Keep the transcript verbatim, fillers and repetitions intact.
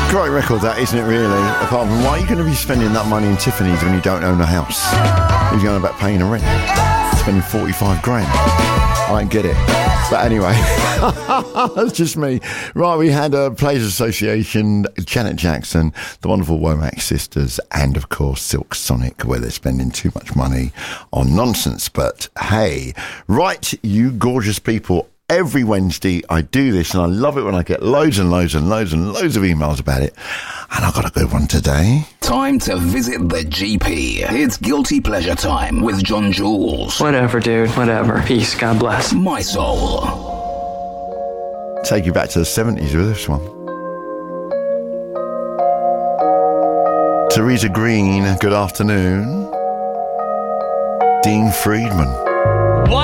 Great record that, isn't it, really? Apart from, why are you going to be spending that money in Tiffany's when you don't own a house? Who's going about paying a rent? Spending forty-five grand. I don't get it. But anyway, that's just me. Right, we had a Players Association, Janet Jackson, the wonderful Womack sisters, and of course Silk Sonic, where they're spending too much money on nonsense. But hey, right, you gorgeous people. Every Wednesday I do this, and I love it when I get loads and loads and loads and loads of emails about it. And I've got a good one today. Time to visit the G P. It's Guilty Pleasure Time with John Jules. Whatever, dude. Whatever. Peace. God bless. My Soul. Take you back to the seventies with this one. Teresa Green, good afternoon. Dean Friedman.